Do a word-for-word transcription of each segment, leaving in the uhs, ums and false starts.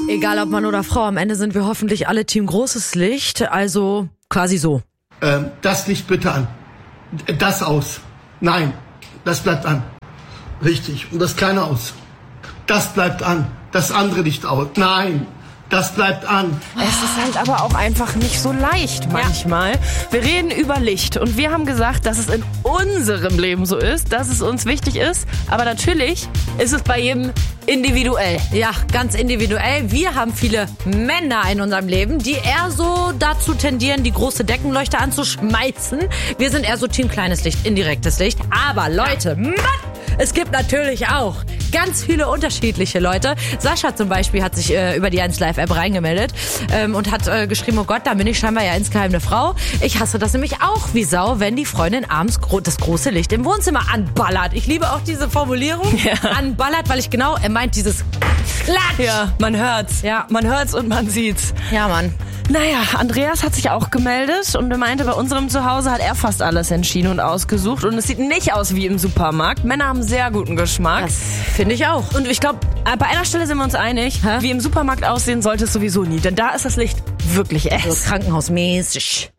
Egal ob Mann oder Frau, am Ende sind wir hoffentlich alle Team großes Licht, also quasi so. Ähm, das Licht bitte an. Das aus. Nein, das bleibt an. Richtig. Und das kleine aus. Das bleibt an. Das andere Licht aus. Nein, das bleibt an. Es ist halt aber auch einfach nicht so leicht manchmal. Ja. Wir reden über Licht und wir haben gesagt, dass es in unserem Leben so ist, dass es uns wichtig ist. Aber natürlich ist es bei jedem individuell. Ja, ganz individuell. Wir haben viele Männer in unserem Leben, die eher so dazu tendieren, die große Deckenleuchte anzuschmeißen. Wir sind eher so Team kleines Licht, indirektes Licht. Aber Leute, Mann, es gibt natürlich auch ganz viele unterschiedliche Leute. Sascha zum Beispiel hat sich äh, über die eins Live App reingemeldet ähm, und hat äh, geschrieben, oh Gott, da bin ich scheinbar ja insgeheim eine Frau. Ich hasse das nämlich auch wie Sau, wenn die Freundin abends gro- das große Licht im Wohnzimmer anballert. Ich liebe auch diese Formulierung, ja. Anballert, weil ich genau, er meint dieses Klatsch. Ja, man hört's. Ja, man hört's und man sieht's. Ja, Mann. Naja, Andreas hat sich auch gemeldet und er meinte, bei unserem Zuhause hat er fast alles entschieden und ausgesucht und es sieht nicht aus wie im Supermarkt. Männer haben sehr guten Geschmack. Das finde ich auch. Und ich glaube, bei einer Stelle sind wir uns einig, Hä? wie im Supermarkt aussehen sollte es sowieso nie, denn da ist das Licht wirklich echt. So krankenhausmäßig.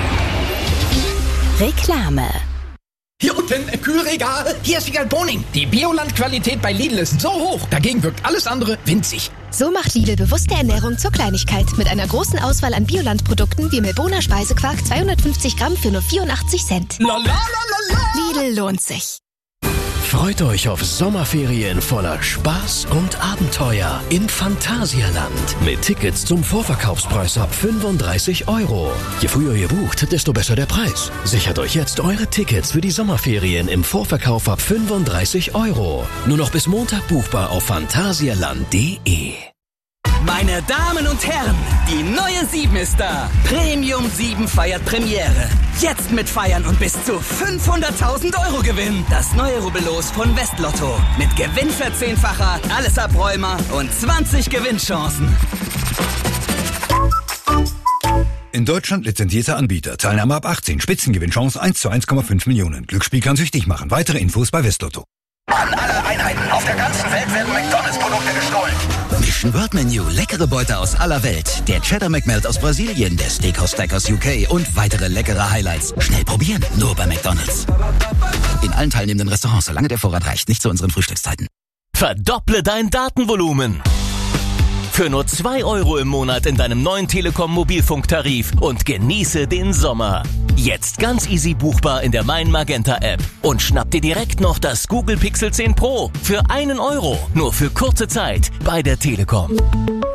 Reklame. Hier unten im Kühlregal. Hier ist Wiegald Boning. Die Bioland-Qualität bei Lidl ist so hoch. Dagegen wirkt alles andere winzig. So macht Lidl bewusste Ernährung zur Kleinigkeit. Mit einer großen Auswahl an Bioland-Produkten wie Melboner Speisequark zweihundertfünfzig Gramm für nur vierundachtzig Cent. La, la, la, la, la. Lidl lohnt sich. Freut euch auf Sommerferien voller Spaß und Abenteuer in Phantasialand. Mit Tickets zum Vorverkaufspreis ab fünfunddreißig Euro. Je früher ihr bucht, desto besser der Preis. Sichert euch jetzt eure Tickets für die Sommerferien im Vorverkauf ab fünfunddreißig Euro. Nur noch bis Montag buchbar auf phantasialand punkt de. Meine Damen und Herren, die neue sieben ist da. Premium sieben feiert Premiere. Jetzt mitfeiern und bis zu fünfhunderttausend Euro gewinnen. Das neue Rubbellos von Westlotto. Mit Gewinnverzehnfacher, alles Abräumer und zwanzig Gewinnchancen. In Deutschland lizenzierter Anbieter. Teilnahme ab achtzehn. Spitzengewinnchance eins zu eins Komma fünf Millionen. Glücksspiel kann süchtig machen. Weitere Infos bei Westlotto. An alle Einheiten auf der ganzen Welt werden McDonalds-Produkte gestohlen. Mission World Menu, leckere Beute aus aller Welt. Der Cheddar McMelt aus Brasilien, der Steakhouse Stack aus U K und weitere leckere Highlights. Schnell probieren, nur bei McDonalds. In allen teilnehmenden Restaurants, solange der Vorrat reicht, nicht zu unseren Frühstückszeiten. Verdopple dein Datenvolumen. Für nur zwei Euro im Monat in deinem neuen Telekom-Mobilfunktarif und genieße den Sommer. Jetzt ganz easy buchbar in der Mein Magenta App. Und schnapp dir direkt noch das Google Pixel zehn Pro für einen Euro. Nur für kurze Zeit bei der Telekom.